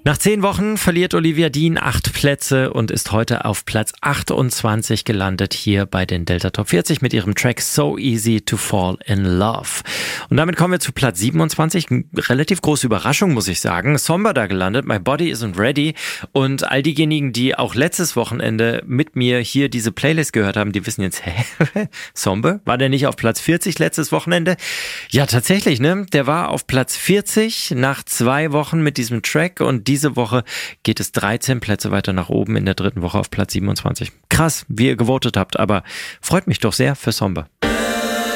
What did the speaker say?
Nach 10 Wochen verliert Olivia Dean 8 Plätze und ist heute auf Platz 28 gelandet hier bei den Delta Top 40 mit ihrem Track So Easy to Fall in Love. Und damit kommen wir zu Platz 27. Relativ große Überraschung, muss ich sagen. Somber da gelandet, My Body Isn't Ready. Und all diejenigen, die auch letztes Wochenende mit mir hier diese Playlist gehört haben, die wissen jetzt, Somber? War der nicht auf Platz 40 letztes Wochenende? Ja, tatsächlich, ne? Der war auf Platz 40 nach 2 Wochen mit diesem Track und diese Woche geht es 13 Plätze weiter nach oben in der 3. Woche auf Platz 27. Krass, wie ihr gewotet habt, aber freut mich doch sehr für Somber.